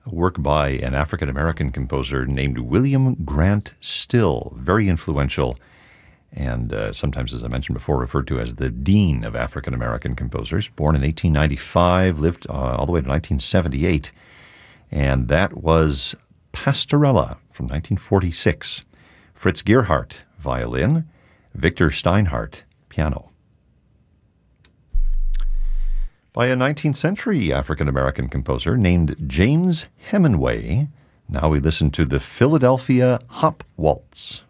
a work by an African-American composer named William Grant Still, very influential and sometimes, as I mentioned before, referred to as the Dean of African-American composers. Born in 1895, lived all the way to 1978, and that was Pastorella from 1946. Fritz Gerhardt, violin. Victor Steinhardt, piano. By a 19th century African-American composer named James Hemenway, now we listen to the Philadelphia Hop Waltz.